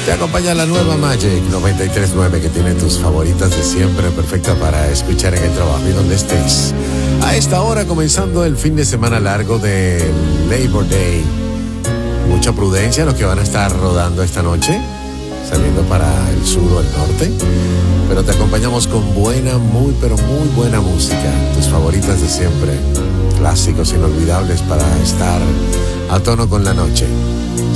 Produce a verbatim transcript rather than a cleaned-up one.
Te acompaña la nueva Magic noventa y tres punto nueve, que tiene tus favoritas de siempre, perfecta para escuchar en el trabajo y donde estés. A esta hora, comenzando el fin de semana largo de Labor Day. Mucha prudencia los que van a estar rodando esta noche, saliendo para el sur o el norte. Pero te acompañamos con buena, muy, pero muy buena música. Tus favoritas de siempre. Clásicos inolvidables para estar a tono con la noche.